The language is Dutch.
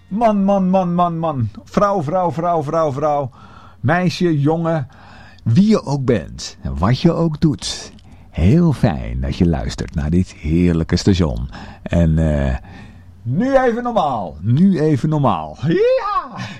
Man, man, man, man, man. Vrouw. Meisje, jongen. Wie je ook bent. En wat je ook doet. Heel fijn dat je luistert naar dit heerlijke station. En nu even normaal. Ja!